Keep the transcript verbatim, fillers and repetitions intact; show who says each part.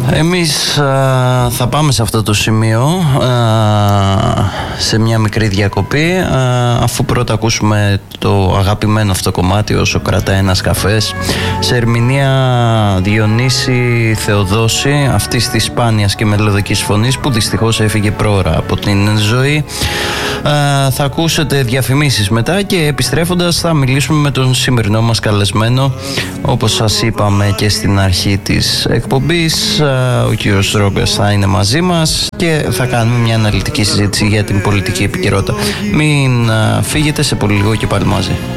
Speaker 1: Εμείς α, θα πάμε σε αυτό το σημείο α, σε μια μικρή διακοπή α, αφού πρώτα ακούσουμε το αγαπημένο αυτό κομμάτι όσο κρατάει ένας καφές σε ερμηνεία Διονύση Θεοδόση, αυτής της σπάνιας και μελωδικής φωνής που δυστυχώς έφυγε πρόωρα από την ζωή. α, Θα ακούσετε διαφημίσεις μετά και επιστρέφοντας θα μιλήσουμε με τον σημερινό μας καλεσμένο, όπως σας είπαμε και στην αρχή της εκπομπής. Ο κύριος Ρόγκας θα είναι μαζί μας και θα κάνουμε μια αναλυτική συζήτηση για την πολιτική επικαιρότητα. Μην φύγετε, σε πολύ λίγο και πάλι μαζί.